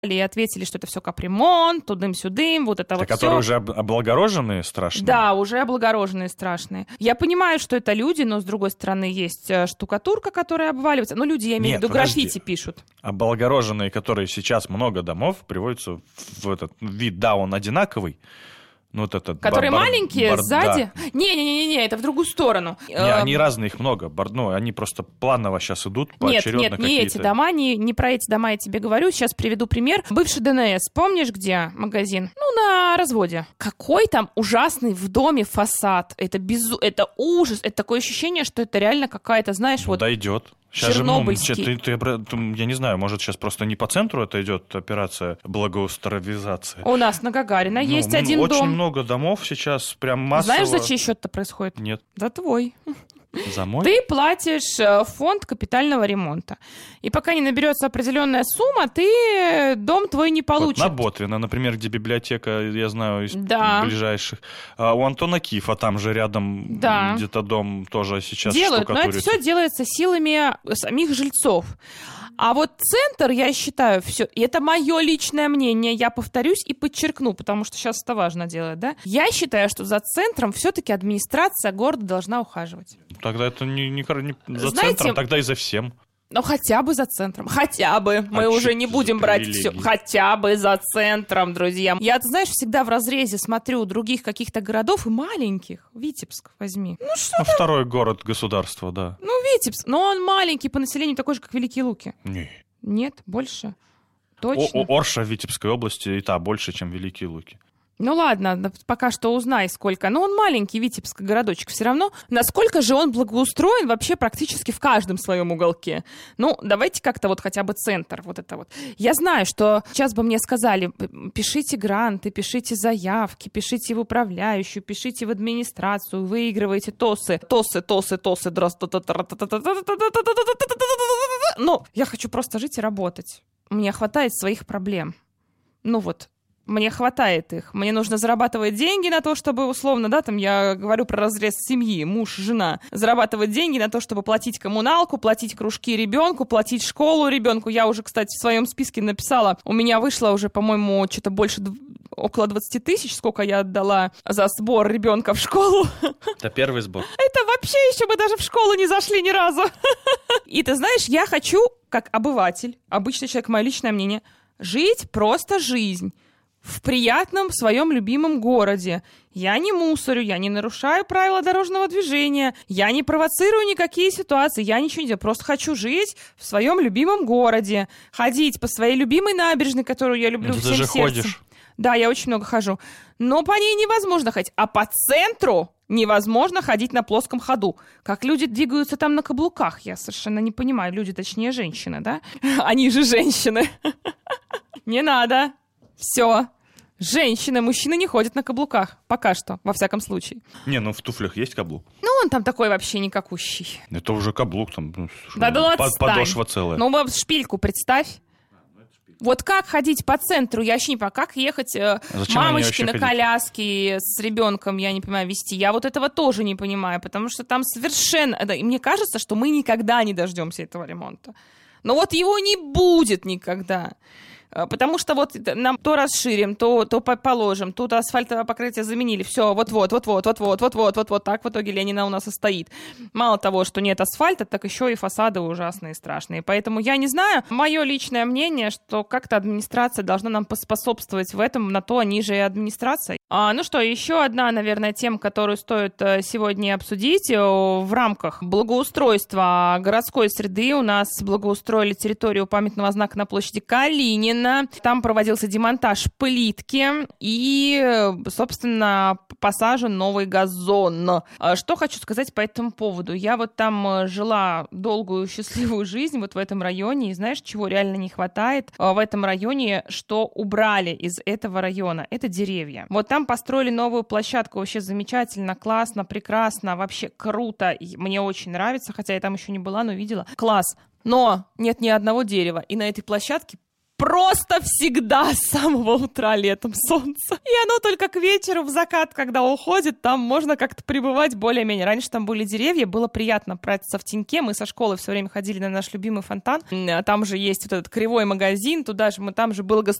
и ответили, что это все капремонт, тудым-сюдым, вот это вот все. Которые уже облагороженные страшные? Да, уже облагороженные страшные. Я понимаю, что это люди, но, с другой стороны, есть штукатурка, которая обваливается. Ну, люди, я имею в виду, граффити пишут. Облагороженные, которые сейчас много домов, приводятся в этот вид, да, он одинаковый. Ну, вот этот которые маленькие, сзади? Не, это в другую сторону. Не, они разные, их много. Они просто планово сейчас идут, поочередно какие-то. Нет, не эти дома, не про эти дома я тебе говорю. Сейчас приведу пример. Бывший ДНС, помнишь, где магазин? Ну, на разводе. Какой там ужасный в доме фасад. Это ужас. Это такое ощущение, что это реально какая-то, знаешь, вот... Дойдет. Сейчас Чернобыльский. Я не знаю, может, сейчас просто не по центру это идет операция благоустровизации. У нас на Гагарина есть один очень дом. Очень много домов сейчас, прям массово. Знаешь, за чей счет это происходит? Нет. За твой. За мой? Ты платишь фонд капитального ремонта. И пока не наберется определенная сумма, ты дом твой не получишь. Вот на Ботвина, например, где библиотека, я знаю, из ближайших. У Антона Кифа там же рядом где-то дом тоже сейчас делают, но это штукатурится. все делается силами самих жильцов. А вот центр, я считаю, все, и это мое личное мнение, я повторюсь и подчеркну, потому что сейчас это важно делать, да? Я считаю, что за центром все-таки администрация города должна ухаживать. Тогда это не за центром, тогда и за всем. Ну, хотя бы за центром. Хотя бы. Мы уже не будем брать все. Хотя бы за центром, друзья. Я, ты знаешь, всегда в разрезе смотрю других каких-то городов и маленьких. Витебск возьми. Ну, что там? Второй город государства, да. Ну, Витебск. Но он маленький по населению, такой же, как Великие Луки. Нет, больше. Точно. Орша в Витебской области и та больше, чем Великие Луки. Ну ладно, пока что узнай сколько. Но он маленький, Витебск городочек, все равно. Насколько же он благоустроен вообще практически в каждом своем уголке. Ну, давайте как-то вот хотя бы центр, вот это вот. Я знаю, что сейчас бы мне сказали, пишите гранты, пишите заявки, пишите в управляющую, пишите в администрацию, выигрывайте ТОСы. Ну, я хочу просто жить и работать. Мне хватает своих проблем. Ну вот. Мне хватает их. Мне нужно зарабатывать деньги на то, чтобы, условно, да, там я говорю про разрез семьи, муж, жена. Зарабатывать деньги на то, чтобы платить коммуналку, платить кружки ребенку, платить школу ребенку. Я уже, кстати, в своем списке написала, у меня вышло уже, по-моему, что-то больше, около 20 тысяч, сколько я отдала за сбор ребенка в школу. Это первый сбор. Это вообще еще мы даже в школу не зашли ни разу. И ты знаешь, я хочу, как обыватель, обычный человек, мое личное мнение, жить просто жизнь. В приятном своем любимом городе. Я не мусорю, я не нарушаю правила дорожного движения, я не провоцирую никакие ситуации, я ничего не делаю. Просто хочу жить в своем любимом городе, ходить по своей любимой набережной, которую я люблю всем сердцем. Ты же ходишь. Да, я очень много хожу. Но по ней невозможно ходить. А по центру невозможно ходить на плоском ходу. Как люди двигаются там на каблуках, я совершенно не понимаю. Люди, точнее, женщины, да? Они же женщины. Не надо. Все. Женщины, мужчины не ходят на каблуках. Пока что, во всяком случае. Не, ну в туфлях есть каблук. Ну, он там такой вообще никакущий. Это уже каблук там. Да подошва целая. Ну, шпильку представь. Вот как ходить по центру, я вообще не понимаю, как ехать мамочки на коляске с ребенком, я не понимаю, вести. Я вот этого тоже не понимаю, потому что там совершенно... И мне кажется, что мы никогда не дождемся этого ремонта. Но вот его не будет никогда. Потому что вот нам то расширим, то положим, тут асфальтовое покрытие заменили, все, вот так в итоге Ленина у нас и стоит. Мало того, что нет асфальта, так еще и фасады ужасные, страшные. Поэтому я не знаю, мое личное мнение, что как-то администрация должна нам поспособствовать в этом, на то они же и администрация. Ну что, еще одна, наверное, тема, которую стоит сегодня обсудить. В рамках благоустройства городской среды у нас благоустроили территорию памятного знака на площади Калинина. Там проводился демонтаж плитки и, собственно, посажен новый газон. Что хочу сказать по этому поводу. Я вот там жила долгую счастливую жизнь вот в этом районе, и знаешь, чего реально не хватает в этом районе, что убрали из этого района? Это деревья. Вот там построили новую площадку, вообще замечательно, классно, прекрасно, вообще круто. И мне очень нравится, хотя я там еще не была, но видела. Класс. Но нет ни одного дерева. И на этой площадке просто всегда с самого утра летом солнце. И оно только к вечеру в закат, когда уходит, там можно как-то пребывать более-менее. Раньше там были деревья, было приятно прятаться в теньке. Мы со школы все время ходили на наш любимый фонтан. Там же есть вот этот кривой магазин, там же было